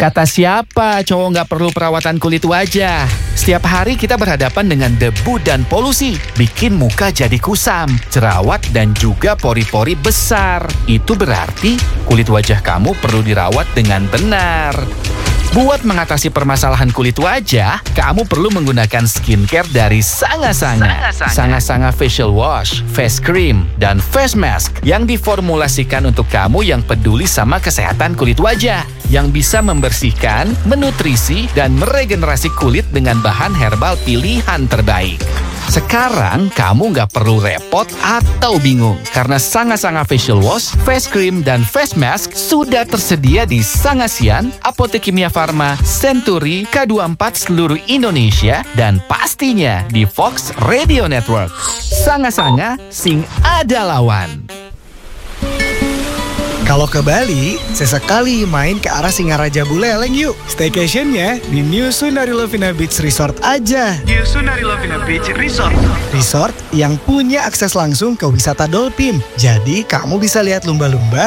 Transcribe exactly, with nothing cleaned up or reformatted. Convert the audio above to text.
Kata siapa cowok nggak perlu perawatan kulit wajah? Setiap hari kita berhadapan dengan debu dan polusi. Bikin muka jadi kusam, jerawat, dan juga pori-pori besar. Itu berarti kulit wajah kamu perlu dirawat dengan benar. Buat mengatasi permasalahan kulit wajah, kamu perlu menggunakan skincare dari Sanga-Sanga. Sanga-Sanga Facial Wash, Face Cream, dan Face Mask yang diformulasikan untuk kamu yang peduli sama kesehatan kulit wajah. Yang bisa membersihkan, menutrisi, dan meregenerasi kulit dengan bahan herbal pilihan terbaik. Sekarang kamu nggak perlu repot atau bingung karena Sanga-Sanga Facial Wash, Face Cream, dan Face Mask sudah tersedia di Sangasian, Apotek Kimia Farma, Century, K dua puluh empat seluruh Indonesia, dan pastinya di Fox Radio Network. Sanga-Sanga, sing ada lawan. Kalau ke Bali, sesekali main ke arah Singaraja Buleleng yuk. Staycation-nya di New Sunari Lovina Beach Resort aja. New Sunari Lovina Beach Resort. Resort yang punya akses langsung ke wisata dolphin. Jadi kamu bisa lihat lumba-lumba